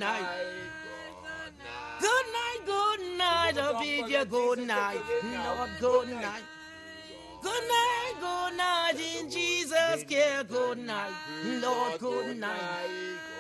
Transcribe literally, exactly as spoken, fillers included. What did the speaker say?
night. Good night, good night, I'll bid you good night. Lord, good night. Good night, good night, in Jesus' care, good night. Lord, good night.